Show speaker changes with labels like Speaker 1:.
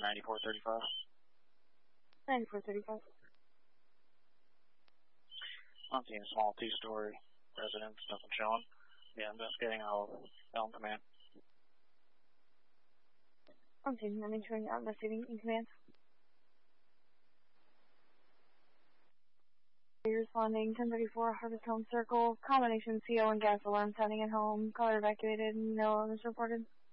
Speaker 1: 9435.
Speaker 2: 9435.
Speaker 1: I'm seeing a small two-story residence, nothing showing. Yeah, investigating all Elm Command.
Speaker 2: I'm seeing that showing out investigating in command. You're responding 1034 Harvest Home Circle, combination CO and gas alarm sounding at home, caller evacuated, no others reported.